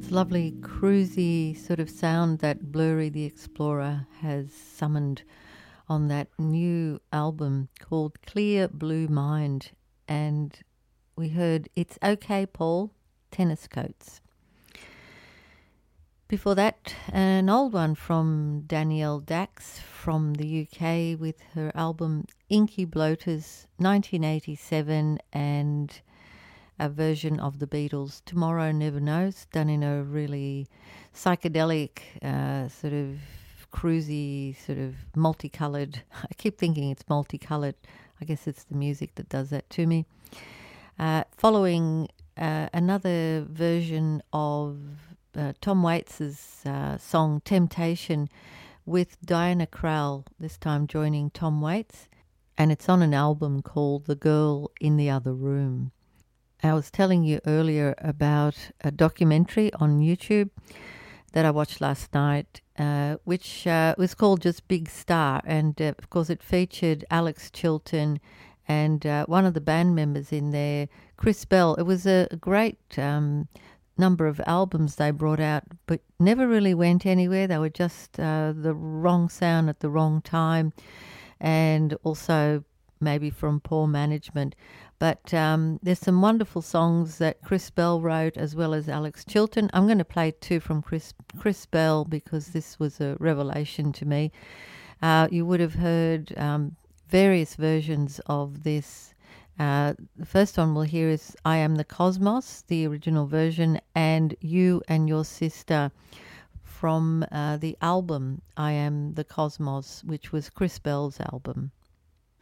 Lovely cruisy sort of sound that Blurry the Explorer has summoned on that new album called Clear Blue Mind. And we heard It's Okay Paul, Tennis Coats. Before that, an old one from Danielle Dax from the UK with her album Inky Bloaters 1987, and a version of the Beatles' Tomorrow Never Knows, done in a really psychedelic, sort of cruisy, sort of multicoloured. I keep thinking it's multicoloured. I guess it's the music that does that to me. Following another version of Tom Waits' song Temptation with Diana Krall, this time joining Tom Waits, and it's on an album called The Girl in the Other Room. I was telling you earlier about a documentary on YouTube that I watched last night, which was called just Big Star. And, of course, it featured Alex Chilton and one of the band members in there, Chris Bell. It was a great number of albums they brought out, but never really went anywhere. They were just the wrong sound at the wrong time, and also maybe from poor management. But there's some wonderful songs that Chris Bell wrote as well as Alex Chilton. I'm going to play two from Chris Bell because this was a revelation to me. You would have heard various versions of this. The first one we'll hear is I Am the Cosmos, the original version, and You and Your Sister from the album I Am the Cosmos, which was Chris Bell's album.